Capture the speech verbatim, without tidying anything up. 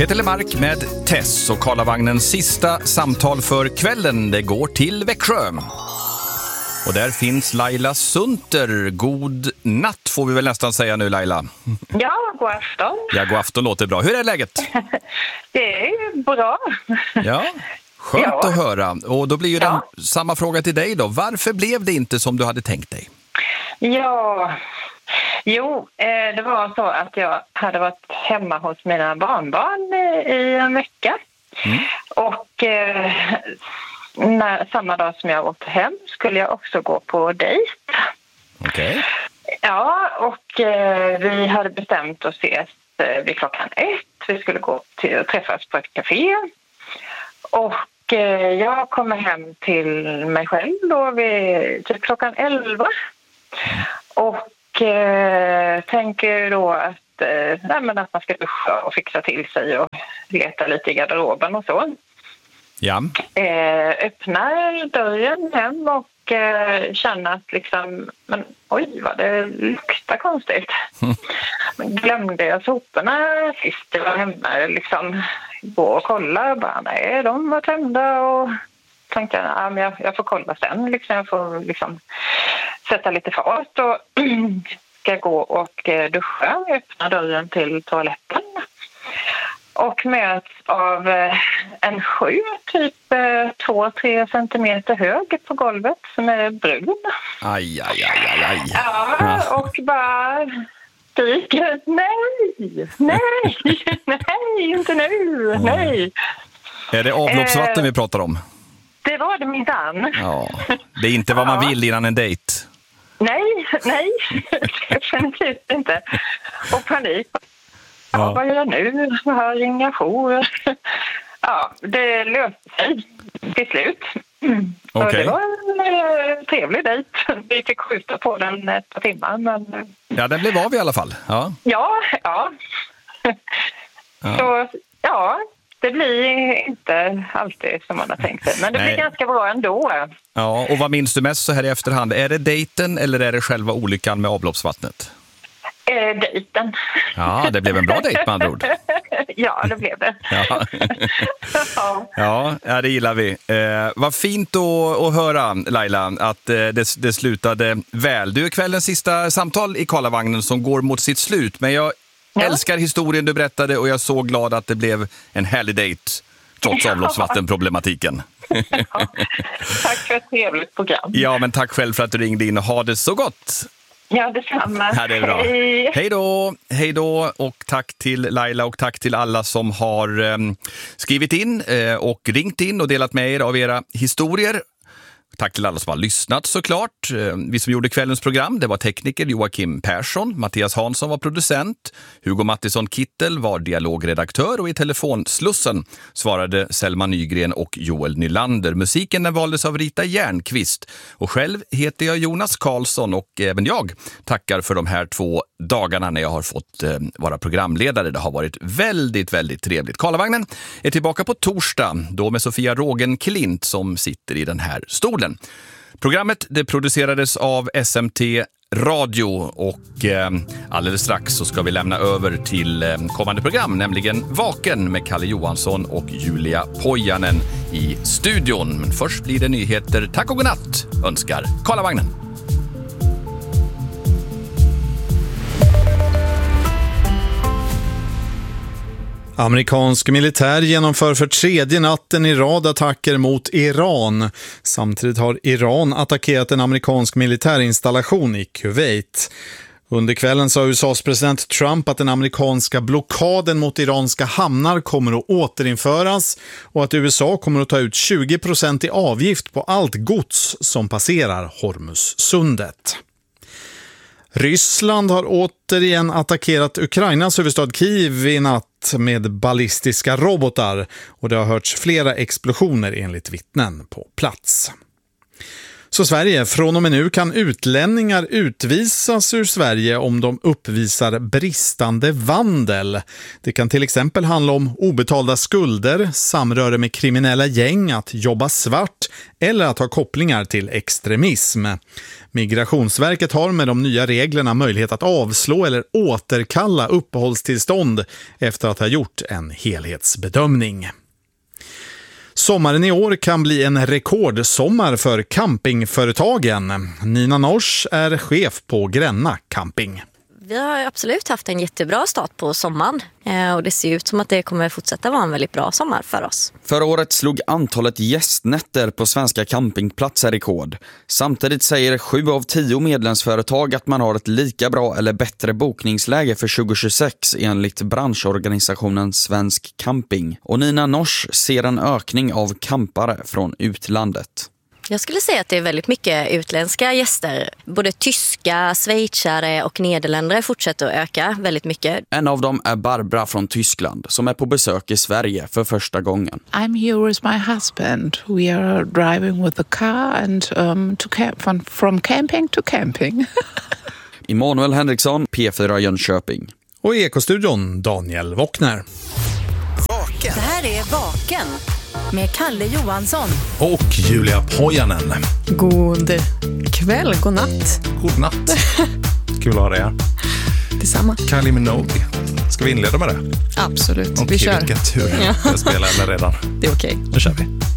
Peter Lemark med Tess och Karlavagnens sista samtal för kvällen. Det går till Växjö. Och där finns Laila Sunter. God natt får vi väl nästan säga nu, Laila. Ja, god afton. Ja, god afton låter bra. Hur är läget? Det är bra. Ja, skönt Ja. att höra. Och då blir ju den Ja. samma fråga till dig då. Varför blev det inte som du hade tänkt dig? Ja, jo, eh, det var så att jag hade varit hemma hos mina barnbarn eh, i en vecka. Mm. Och eh, när, samma dag som jag åkte hem skulle jag också gå på dejt. Okej. Ja, och eh, vi hade bestämt oss ses eh, vid klockan ett. Vi skulle gå till och träffas på ett café. Och eh, jag kommer hem till mig själv då vid typ klockan elva. Och eh, tänker då att, eh, nej, men att man ska duscha och fixa till sig och leta lite i garderoben och så. Ja. Eh, öppnar dörren hem och eh, känner att liksom, men oj vad det luktar konstigt. Men glömde jag soporna sist jag var hemma, liksom gå och kolla, bara nej de var tömda, och tänkte jag, ja, men jag, jag får kolla sen, liksom, jag får liksom sätta lite fart och ska gå och duscha, öppna dörren till toaletten. Och möts av en sju, typ två, tre centimeter hög på golvet som är brun. Aj, aj, aj, aj, aj. Ja, och bara skriker, nej, nej, nej, inte nu, nej. Är det avloppsvatten Eh. vi pratar om? Det var det minsann. Ja. Det är inte vad man Ja. vill innan en dejt. Nej, nej, definitivt inte. Och panik. Ja, Ja. vad gör jag nu? Jag har ringa jour. Ja, det löste sig till slut. Mm. Så Okej. det var en eh, trevlig dejt. Vi fick skjuta på den ett par timmar, men eh, Ja, den blev av i alla fall. Ja. ja, ja. Ja. Så ja, det blir inte alltid som man har tänkt sig. Men det Nej. blir ganska bra ändå. Ja, och vad minns du mest så här i efterhand? Är det dejten eller är det själva olyckan med avloppsvattnet? Eh, dejten. Ja, det blev en bra dejt med andra ord. Ja, det blev det. Ja, Ja. ja, ja det gillar vi. Eh, vad fint att, att höra, Laila, att eh, det, det slutade väl. Du är kvällens sista samtal i Karlavagnen som går mot sitt slut. Men jag Ja. älskar historien du berättade och jag är så glad att det blev en härlig dejt trots Ja. avloppsvattenproblematiken. Ja. Tack för ett trevligt program. Ja, men tack själv för att du ringde in och ha det så gott. Ja, detsamma. Ja, det är bra. Hej. Hej då, hej då och tack till Laila och tack till alla som har eh, skrivit in eh, och ringt in och delat med er av era historier. Tack till alla som har lyssnat såklart. Eh, Vi som gjorde kvällens program, det var tekniker Joakim Persson, Mattias Hansson var producent, Hugo Mattisson Kittel var dialogredaktör och i telefonslussen svarade Selma Nygren och Joel Nylander. Musiken den valdes av Rita Järnqvist och själv heter jag Jonas Karlsson och även jag tackar för de här två dagarna när jag har fått eh, vara programledare. Det har varit väldigt, väldigt trevligt. Karlavagnen är tillbaka på torsdag, då med Sofia Rågen-Klint som sitter i den här stolen. Programmet det producerades av S M T Radio och eh, alldeles strax så ska vi lämna över till eh, kommande program, nämligen Vaken med Kalle Johansson och Julia Pojanen i studion. Men först blir det nyheter. Tack och godnatt önskar Karlavagnen. Amerikansk militär genomför för tredje natten i rad attacker mot Iran. Samtidigt har Iran attackerat en amerikansk militärinstallation i Kuwait. Under kvällen sa U S A:s president Trump att den amerikanska blockaden mot iranska hamnar kommer att återinföras och att U S A kommer att ta ut tjugo procent i avgift på allt gods som passerar Hormuzsundet. Ryssland har återigen attackerat Ukrainas huvudstad Kiev i natt med ballistiska robotar och det har hörts flera explosioner enligt vittnen på plats. Så Sverige, från och med nu kan utlänningar utvisas ur Sverige om de uppvisar bristande vandel. Det kan till exempel handla om obetalda skulder, samröre med kriminella gäng, att jobba svart eller att ha kopplingar till extremism. Migrationsverket har med de nya reglerna möjlighet att avslå eller återkalla uppehållstillstånd efter att ha gjort en helhetsbedömning. Sommaren i år kan bli en rekordsommar för campingföretagen. Nina Nors är chef på Gränna Camping. Vi har absolut haft en jättebra start på sommaren och det ser ut som att det kommer fortsätta vara en väldigt bra sommar för oss. Förra året slog antalet gästnätter på svenska campingplatser rekord. Samtidigt säger sju av tio medlemsföretag att man har ett lika bra eller bättre bokningsläge för tjugo tjugosex enligt branschorganisationen Svensk Camping. Och Nina Nors ser en ökning av campare från utlandet. Jag skulle säga att det är väldigt mycket utländska gäster. Både tyska, schweizare och nederländare fortsätter att öka väldigt mycket. En av dem är Barbara från Tyskland som är på besök i Sverige för första gången. I'm here with my husband. We are driving with the car and um, to camp from, from camping to camping. Emanuel Henriksson, P fyra Jönköping. Och i Ekostudion, Daniel Wockner. Vaken. Det här är Vaken med Kalle Johansson och Julia Pojanen. God kväll, god natt. God natt. Kul att ha dig här. Detsamma. Kylie Minogue. Ska vi inleda med det? Absolut, okay, vi kör. Vilken tur. Ja. Jag spelar eller redan. Det är okej. Nu kör vi.